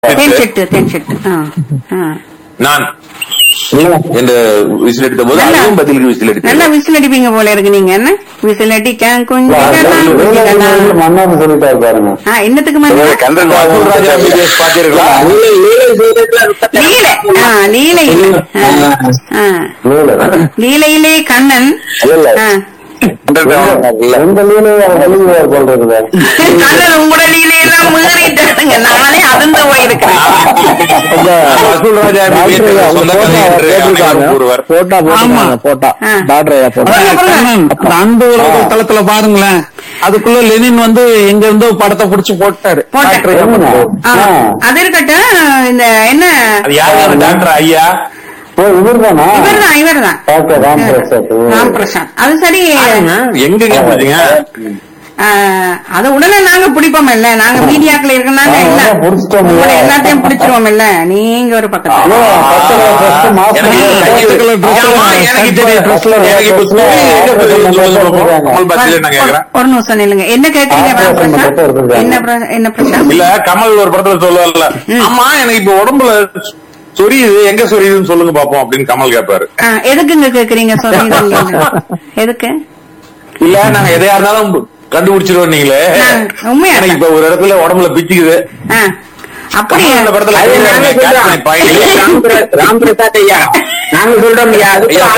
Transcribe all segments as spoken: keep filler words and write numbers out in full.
தென்செட்டு தென்செட்டு நான் என்று விசில் அடித்த போது அதுவும் பதிலுக்கு விசில் அடித்து நல்லா விசில் அடிப்பீங்க போல இருக்கு. நீங்க என்ன விசில் அடிக்க கொஞ்சம் என்னத்துக்கு பாத்தீர்களா? லீலை லீலையிலே கண்ணன் உங்களோட லீலையெல்லாம் முன்னேறிட்டாங்க. நானே அதிர்ந்து போயிருக்கேன். அந்த ஒரு தளத்துல பாருங்களேன், அதுக்குள்ள லெனின் வந்து எங்க இருந்தோ படத்தை புடிச்சு போட்டாரு. அது இருக்கட்டும். இந்த என்ன டாக்டர் ஐயா இவர்தான் இவர்தான் ராம் பிரசாத். அது சரி, எங்க அது உடனே நாங்க பிடிப்போம் இல்ல, நாங்க மீடியாக்கள் இருக்கனாங்க எல்லாத்தையும் பிடிச்சிருவோம் இல்ல. நீங்க ஒரு பக்கத்துல ஒரு நிமிஷம் இல்லைங்க. என்ன கேக்குறீங்க ராம் பிரசாத்? என்ன என்ன பிரசாத்? இல்ல கமல் ஒரு படத்துல சொல்லுவார்ல, ஆமா எனக்கு இப்ப உடம்புல சொரியுது, எங்க சொரியுதுன்னு சொல்லுங்க பாப்போம் அப்படின்னு கமல் கேட்பாரு. எதுக்குங்க கேக்குறீங்க சொரியுது? எதுக்கு இல்ல, நாங்க எதையா இருந்தாலும் கண்டுபிடிச்சிருவோம். நீங்களே எனக்கு இப்ப ஒரு இடத்துல உடம்புல பிச்சுக்குது அப்படி அந்த படத்துல ராம் பிரசாத் ஐயா நாங்க சொல்றோம் ஐயா.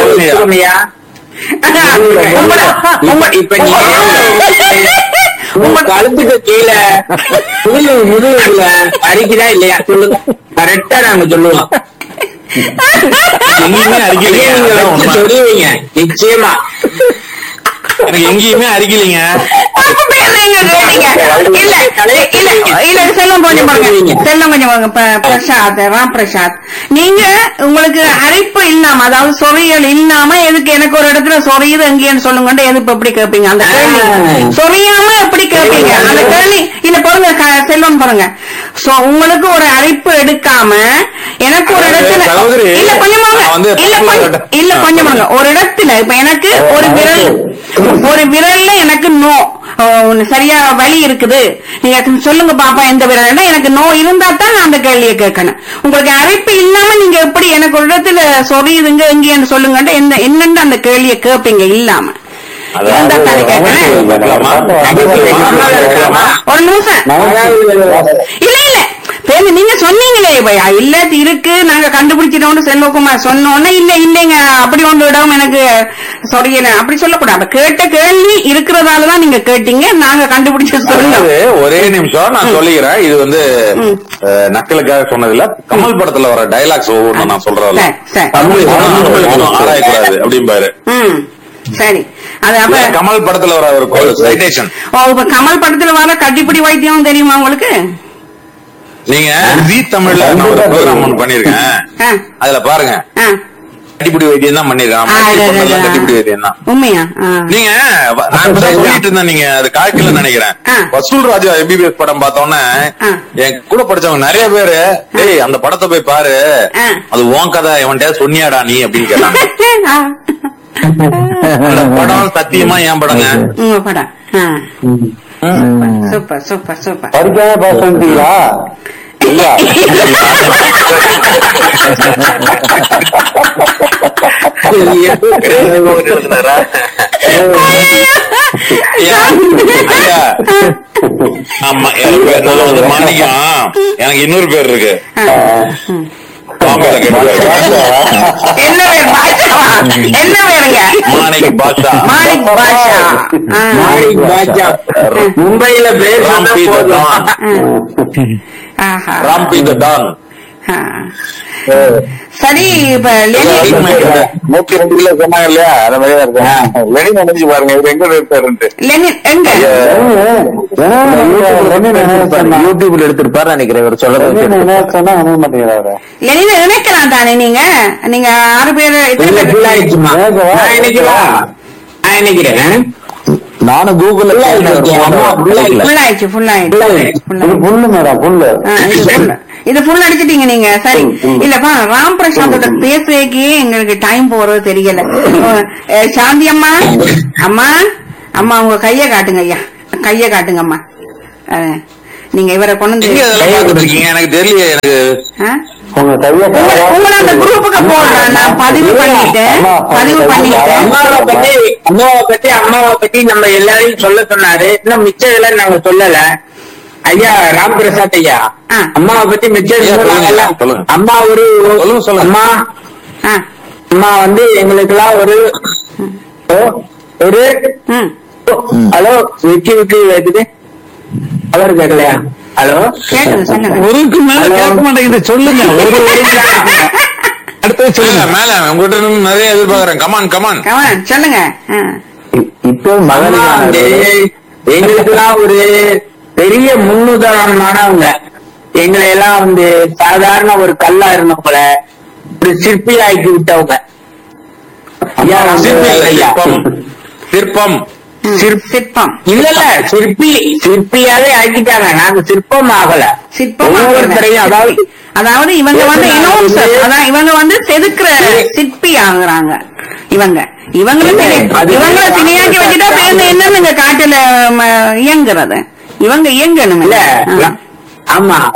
இப்ப நீங்க உங்க கழுத்துக்கு கீழே முதுகு முதுகுல அரிக்குதா இல்லையா சொல்லுங்க, கரெக்டா நாங்க சொல்லுவோம். எங்கேயுமே அரிக்கலைங்க, சொல்லுவீங்க நிச்சயமா. எனக்கு எங்கேயுமே அரிக்கலைங்க. செல்லம் கொஞ்சம் பாருங்க, செல்லம் கொஞ்சம் பாருங்க. பிரசாத், ராம் பிரசாத், நீங்க உங்களுக்கு அரைப்பு இல்லாம, அதாவது சொறியல் இல்லாம எதுக்கு எனக்கு ஒரு இடத்துல சொறியுது எங்கேன்னு சொல்லுங்க எதுக்கு எப்படி கேட்பீங்க? அந்த கேள்வி சொறியாம எப்படி கேட்பீங்க அந்த கேள்வி? இல்ல பாருங்க செல்வம் பாருங்க, உங்களுக்கு ஒரு அரைப்பு எடுக்காம எனக்கு ஒரு இடத்துல இல்ல கொஞ்சம் இல்ல கொஞ்சம் பாருங்க, ஒரு இடத்துல இப்ப எனக்கு ஒரு விரல் ஒரு விரல்ல எனக்கு நோ சரியா வலி இருக்குது, நீங்க சொல்லுங்க பாப்பா எந்த விரல், எனக்கு நோ இருந்தா தான் நான் அந்த கேள்வியை கேட்கணும். உங்களுக்கு அரைப்பு இல்லாம நீங்க எப்படி எனக்கு ஒரு இடத்துல சொறியுதுங்க எங்கேன்னு சொல்லுங்க என்ன என்னன்னு அந்த கேள்வியை கேட்பீங்க? இல்லாம ஒரு நிமிஷம் இல்ல இல்ல பேரு நீங்க சொன்னீங்களே இல்ல இருக்கு நாங்க கண்டுபிடிச்சிட்டோம் செல்வகுமார் சொன்னோன்னா இல்ல இல்லைங்க அப்படி ஒன்று இடம் எனக்கு சொரியல அப்படி சொல்லக்கூடாது. கேட்ட கேள்வி இருக்கிறதாலதான் நீங்க கேட்டீங்க, நாங்க கண்டுபிடிச்சு சொல்லணும். ஒரே நிமிஷம் நான் சொல்லிக்கிறேன், இது வந்து நக்கலுக்காக சொன்னதில்ல, கமல் படத்துல வர டைலாக்ஸ் ஒவ்வொரு நான் சொல்றேன் ஆராயக்கூடாது அப்படிம்பாரு. சரி, அது அப்ப கமல் படத்துல வர ஒரு சைட்டேஷன். ஓ, இப்ப கமல் படத்துல வர கட்டிப்பிடி வைத்தியம் தெரியுமா உங்களுக்கு? நீங்க ஜீ தமிழ்ல நான் ஒரு ப்ரோக்ராம் ஒன்று பண்ணிருக்கேன், அதுல பாருங்க கட்டிப்பிடி வைத்தியம் தான் பண்ணிருக்கேன். கட்டிப்பிடி வைத்தியம் தான் உண்மையா? நீங்க நான் சொல்லிட்டு இருந்தேன், நீங்க அது காய்க்கல நினைக்கிறேன். வசூல் ராஜா எம்பிபிஎஸ் படம் பார்த்தோன்னே என் கூட படிச்சவங்க நிறைய பேரு, ஏய் அந்த படத்தை போய் பாரு, அது உன் கதை எவன்கிட்ட சொன்னியாடா நீ அப்படின்னு கேட்டாங்க. படம் சத்தியமா என் படங்க. உங்க படம் சூப்பர் சூப்பர் சூப்பர். படிக்காம பாஸ் பண்ணிட்டீங்களா? இல்ல ஆமா, நான் வந்து மாணிக்கம், எனக்கு இன்னொரு பேர் இருக்கு. என்ன பேர்? என்ன பேருங்க? மாணிக் பாஷா. மாணிக் பாஷா. மாணிக் பாஷா மும்பையில பேர் ராம்பி த டான். ராம்பி த டான். சரி, இப்ப நூத்தி ரெண்டு கிலோ சொன்னாங்க இல்லையா, அந்த மாதிரி தான் இருக்கேன். லெனின் நினைச்சு பாருங்க, இவர் எங்க இருப்பாரு? லெனின் எங்க யூடியூப்ல எடுத்திருப்பாரு நினைக்கிறேன். இவர் சொல்றது மாட்டேங்கிறாரு. லெனின் நினைக்கலாம் தானே நீங்க? நீங்க ஆறு பேர் நினைக்கிறேன். நானும் கூகுள்ல ஃபுல்லாயிடுச்சு ஃபுல்லாயிடுச்சு இது ஃபுல் அடிச்சிட்டீங்க நீங்க. சரி, இல்லப்பா ராம் பிரசாத்தோட பேசுறதுக்கே எங்களுக்கு டைம் போறது தெரியல. சாந்தி அம்மா, அம்மா அம்மா உங்க கைய காட்டுங்க ஐயா, கைய காட்டுங்க அம்மா. நீங்க இவரை கொண்டு வந்து நீங்க அதெல்லாம் பாத்துட்டு இருக்கீங்க எனக்கு தெரியல எனக்கு ஆ? உங்க கையை உங்களை உங்களை அந்த குரூப்புக்கு போடுறேன் நான் பதிவு பண்ணிட்டேன் பதிவு பண்ணிட்டேன் அம்மாவை பத்தி அம்மாவை பத்தி அம்மாவை பத்தி நம்ம எல்லாரையும் சொல்ல சொன்னாரு இன்னும் மிச்சம் இதெல்லாம் நாங்க சொல்லல ஐயா ராம் பிரசாத் ஐயா ஆ. அம்மாவை பத்தி மிச்சம் ஐயா, சொல்லுங்க, சொன்னாங்கல்ல. சொல்லுங்க. அம்மா ஒரு சொல்லுங்க, சொல்லுங்க. அம்மா ஆ. அம்மா வந்து எங்களுக்கு எல்லாம் ஒரு ஒரு ம். ஹலோ விக்கி விக்கி கேக்குது அவர் கேட்கலையா ஹலோ கேக்குது சொல்லுங்க ஒருக்கு மேல கேட்க மாட்டேங்குது சொல்லுங்க ஒரு ஒரு அடுத்தது மேல சொல்லுங்க மேல உங்ககிட்ட இருந்து நிறைய எதிர்பார்க்கறேன் கமான் கமான் கவனம் சொல்லுங்க ஆ. இப்போ அம்மா வந்து எங்களுக்கெல்லாம் ஒரு பெரிய முன்னுதாரணமானவங்க எங்களை எல்லாம் வந்து சாதாரண ஒரு கல்லா இருந்தவங்கள ஒரு சிற்பி ஆக்கி விட்டவங்க ஐயா, சிற்பி இல்ல, ஐயா. சிற்பம் சிற்பம் ம். சிற்பம் இல்ல இல்ல சிற்பி சிற்பியாவே ஆக்கிட்டாங்க நாங்க சிற்பம் ஆகல சிற்பம் ஒவ்வொருத்தரையும் அதாவது அதாவது இவங்க வந்து இனோன்சர் அதான் இவங்க வந்து செதுக்குற சிற்பி ஆகுறாங்க இவங்க இவங்களை அது- இவங்களை திணையாக்கி வச்சுட்டா பேருந்து என்னன்னு காட்டுல ம, இயங்குறது இவங்க இயங்கணும் இல்ல இல்ல ஆமா